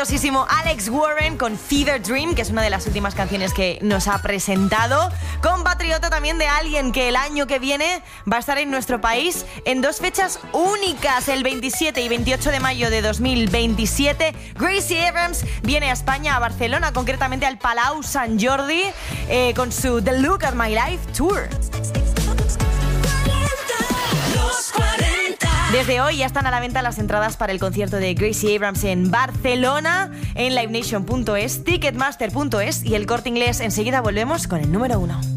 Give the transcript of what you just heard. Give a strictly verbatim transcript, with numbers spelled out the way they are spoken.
talentosísimo Alex Warren con Fever Dream, que es una de las últimas canciones que nos ha presentado. Compatriota también de alguien que el año que viene va a estar en nuestro país en dos fechas únicas, el veintisiete y veintiocho de mayo de dos mil veintisiete. Gracie Abrams viene a España, a Barcelona, concretamente al Palau Sant Jordi, eh, con su The Look at My Life Tour. Desde hoy ya están a la venta las entradas para el concierto de Gracie Abrams en Barcelona, en livenation punto es, ticketmaster punto es y El Corte Inglés. Enseguida volvemos con el número uno.